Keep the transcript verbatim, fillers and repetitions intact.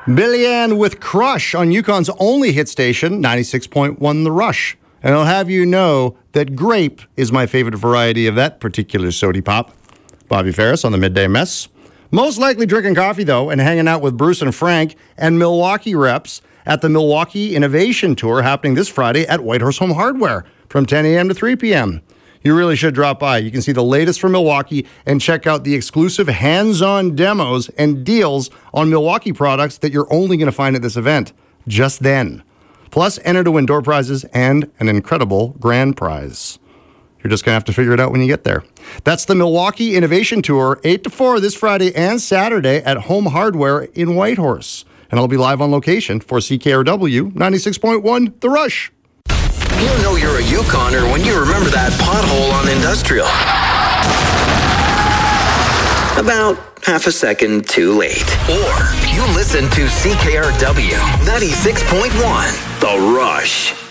Billy Ann with Crush on Yukon's only hit station, ninety-six point one The Rush. And I'll have you know that grape is my favorite variety of that particular sody pop. Bobby Ferris on the Midday Mess. Most likely drinking coffee, though, and hanging out with Bruce and Frank and Milwaukee reps at the Milwaukee Innovation Tour happening this Friday at Whitehorse Home Hardware from ten a.m. to three p.m. You really should drop by. You can see the latest from Milwaukee and check out the exclusive hands-on demos and deals on Milwaukee products that you're only going to find at this event just then. Plus, enter to win door prizes and an incredible grand prize. You're just going to have to figure it out when you get there. That's the Milwaukee Innovation Tour, eight to four this Friday and Saturday at Home Hardware in Whitehorse. And I'll be live on location for C K R W ninety-six point one The Rush. You know you're a Yukoner when you remember that pothole on Industrial. About half a second too late. Or you listen to C K R W ninety-six point one The Rush.